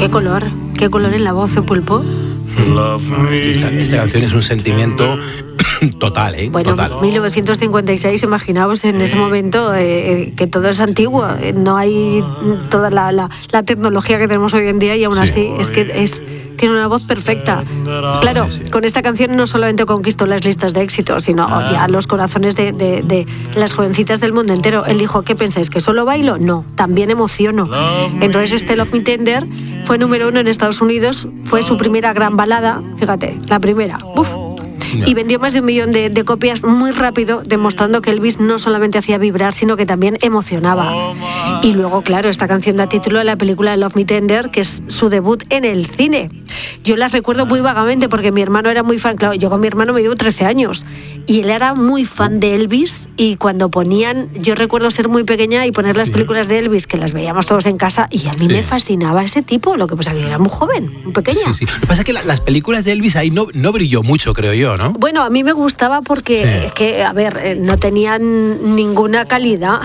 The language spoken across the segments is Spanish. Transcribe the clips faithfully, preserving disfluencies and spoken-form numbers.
Qué color, qué color en la voz, ¿eh, Pulpo? Esta, esta canción es un sentimiento total, ¿eh? Bueno, total. mil novecientos cincuenta y seis, imaginaos en ese momento eh, que todo es antiguo, eh, no hay toda la, la, la tecnología que tenemos hoy en día y aún Sí. así es que es... tiene una voz perfecta. Claro, con esta canción no solamente conquistó las listas de éxito, sino ya los corazones de, de, de las jovencitas del mundo entero. Él dijo, ¿qué pensáis? ¿Que solo bailo? No, también emociono. Entonces este Love Me Tender fue número uno en Estados Unidos, fue su primera gran balada, fíjate, la primera. Uf. Y vendió más de un millón de, de copias muy rápido, demostrando que Elvis no solamente hacía vibrar, sino que también emocionaba. Y luego, claro, esta canción da título a la película Love Me Tender, que es su debut en el cine. Yo la recuerdo muy vagamente porque mi hermano era muy fan. Claro, yo con mi hermano me llevo trece años y él era muy fan de Elvis, y cuando ponían, yo recuerdo ser muy pequeña y poner las Sí. películas de Elvis, que las veíamos todos en casa, y a mí Sí. me fascinaba ese tipo, lo que pasa que era muy joven, muy pequeña. Sí, sí. Lo que pasa es que la, las películas de Elvis ahí no, no brilló mucho, creo yo, ¿no? Bueno, a mí me gustaba porque, Sí. es que, a ver, eh, no tenían ninguna calidad.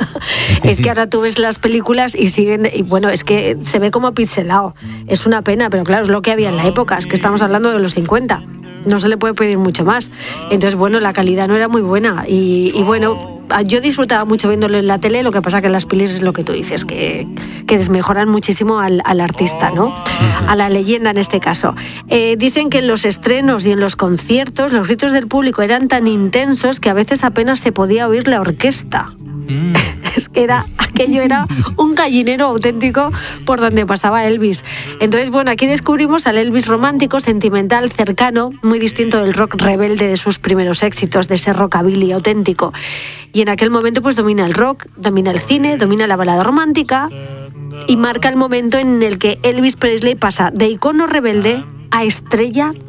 Es que ahora tú ves las películas y siguen, y bueno, es que se ve como pixelado. Es una pena, pero claro, es lo que había en la época, es que estamos hablando de los cincuenta. No se le puede pedir mucho más. Entonces, bueno, la calidad no era muy buena. Y, y bueno, yo disfrutaba mucho viéndolo en la tele, lo que pasa que en las pelis es lo que tú dices, que, que desmejoran muchísimo al, al artista, ¿no? A la leyenda en este caso. Eh, dicen que en los estrenos y en los conciertos los gritos del público eran tan intensos que a veces apenas se podía oír la orquesta. Mm. Es que era, aquello era un gallinero auténtico por donde pasaba Elvis. Entonces, bueno, aquí descubrimos al Elvis romántico, sentimental, cercano, muy distinto del rock rebelde de sus primeros éxitos, de ese rockabilly auténtico. Y en aquel momento pues domina el rock, domina el cine, domina la balada romántica y marca el momento en el que Elvis Presley pasa de icono rebelde a estrella